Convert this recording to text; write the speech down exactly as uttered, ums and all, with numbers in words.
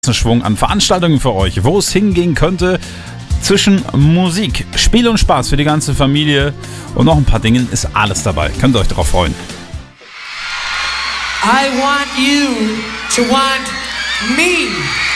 Schwung an Veranstaltungen für euch, wo es hingehen könnte zwischen Musik, Spiel und Spaß für die ganze Familie und noch ein paar Dingen ist alles dabei. Könnt ihr euch darauf freuen. I want you to want me.